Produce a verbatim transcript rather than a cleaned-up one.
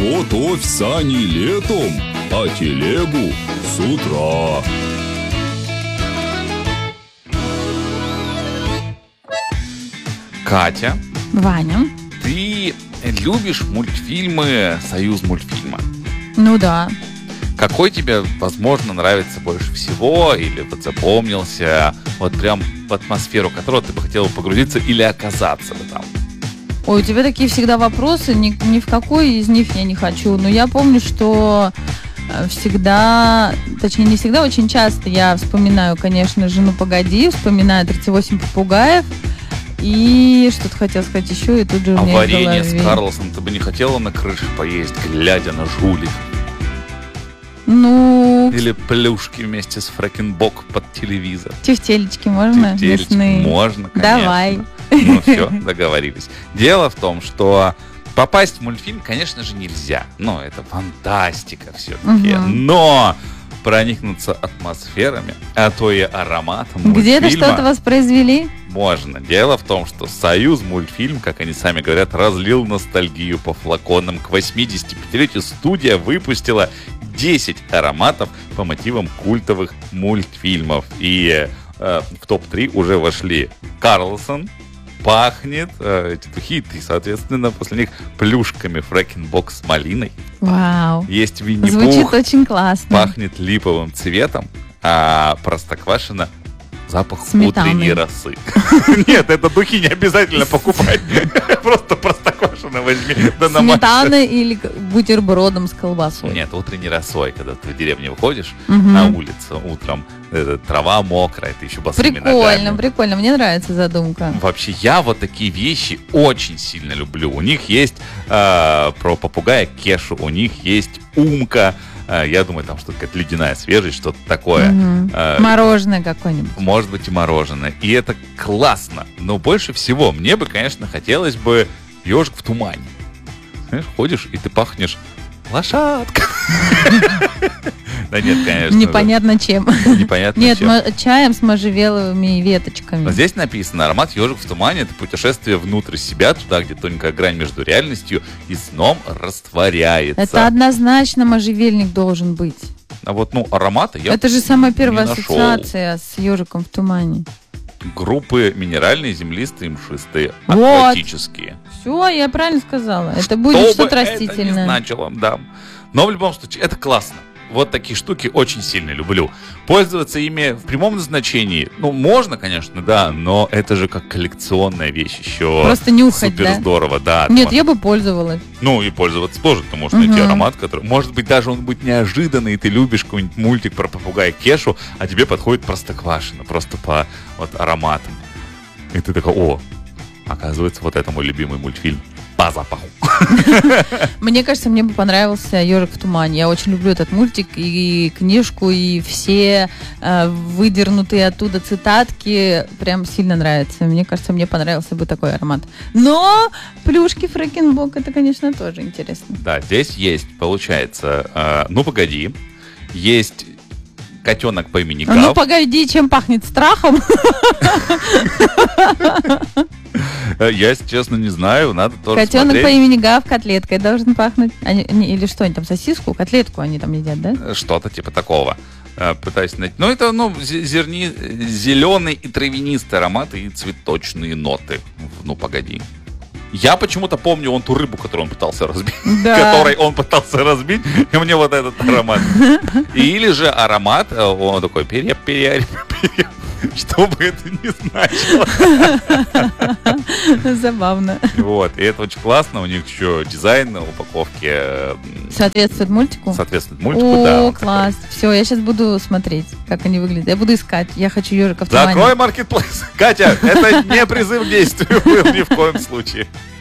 Готовь сани летом, а телегу с утра. Катя, Ваня. ты любишь мультфильмы «Союз мультфильма»? Ну да. Какой тебе, возможно, нравится больше всего или вот запомнился, вот прям в атмосферу которого ты бы хотела погрузиться или оказаться бы там? Ой, у тебя такие всегда вопросы, ни, ни в какой из них я не хочу. Но я помню, что всегда, точнее не всегда, очень часто я вспоминаю, конечно же, «Ну погоди», вспоминаю тридцать восемь попугаев. И что-то хотел сказать еще, и тут же у А меня варенье в голове... с Карлсом ты бы не хотела на крыше поесть, глядя на жулик? Ну... Или плюшки вместе с фрэкенбок под телевизор? Тефтелечки можно? Тефтелечки Мясные? можно, конечно. Давай. Ну все, договорились. Дело в том, что попасть в мультфильм, конечно же, нельзя. Ну, это фантастика все-таки. Угу. Но проникнуться атмосферами, а то и ароматом мультфильма Где-то что-то воспроизвели? можно. Дело в том, что «Союз мультфильм», как они сами говорят, разлил ностальгию по флаконам. К восьмидесятипятилетию студия выпустила десять ароматов по мотивам культовых мультфильмов. И э, в топ три уже вошли Карлсон, пахнет, э, эти духи, и, соответственно, после них плюшками фрэкенбок с малиной. Вау. Есть Винни-Пух. Звучит очень классно. Пахнет липовым цветом, а Простоквашино запах Сметаной. утренней росы. Нет, это духи не обязательно покупать. Просто Простоквашино возьми. Сметаны или бутербродом с колбасой? Нет, утренней росой, когда ты в деревне выходишь на улицу утром, трава мокрая, ты еще босыми ногами. Прикольно, прикольно. Мне нравится задумка. Вообще, я вот такие вещи очень сильно люблю. У них есть э, про попугая Кешу, у них есть Умка. Э, я думаю, там что-то какая-то ледяная свежесть, что-то такое. Угу. Э, Мороженое какое-нибудь. Может быть и мороженое. И это классно. Но больше всего мне бы, конечно, хотелось бы ежик в тумане. Знаешь, ходишь, и ты пахнешь лошадка. Да нет, конечно. Непонятно чем. Непонятно Нет, чем. чаем с можжевеловыми веточками. Но здесь написано: аромат ежик в тумане — это путешествие внутрь себя, туда, где тонкая грань между реальностью и сном растворяется. Это однозначно можжевельник должен быть. А вот, ну, ароматы я Это же самая первая не нашел. ассоциация с ежиком в тумане. Группы минеральные, землистые, мшистые, Вот. акватические. Все, я правильно сказала. Это будет Что что-то бы это растительное. ни значило, да. Но в любом случае, это классно. Вот такие штуки очень сильно люблю. Пользоваться ими в прямом назначении, ну, можно, конечно, да, но это же как коллекционная вещь еще. Просто нюхать, супер да? здорово, да. Нет, Можно- я бы пользовалась. Ну, и пользоваться тоже. Ты можешь Мгм. найти аромат, который... Может быть, даже он будет неожиданный, и ты любишь какой-нибудь мультик про попугая Кешу, а тебе подходит Простоквашино, просто по вот ароматам. И ты такой: о, оказывается, вот это мой любимый мультфильм по запаху. Мне кажется, мне бы понравился «Ежик в тумане». Я очень люблю этот мультик и книжку, и все э, выдернутые оттуда цитатки прям сильно нравятся. Мне кажется, мне понравился бы такой аромат. Но плюшки фрэкенбок — это, конечно, тоже интересно. Да, здесь есть, получается, э, ну погоди, есть котенок по имени Гав. Ну погоди, чем пахнет страхом? Э, Я, если честно, не знаю, надо тоже Котенок смотреть. по имени Гав котлеткой должен пахнуть. Они, они- или что они там, сосиску, котлетку они там едят, да? Что-то типа такого. Э, Пытаюсь найти. Ну, это, ну, зе- зерни... зеленый и травянистый аромат и цветочные ноты. Ну, погоди. Я почему-то помню он ту рыбу, которую он пытался разбить. Да. Которой он пытался разбить, и мне вот этот аромат. Или же аромат, э, он такой: перья, перья, перья. Что бы это ни значило. Забавно. Вот. И это очень классно. У них еще дизайн на упаковке э, Соответствует мультику? соответствует мультику. О, Да, он класс. Все, я сейчас буду смотреть, как они выглядят. Я буду искать. Я хочу ежика в такой. тумане. Закрой маркетплейс. Катя, это не призыв к действию был ни в коем случае.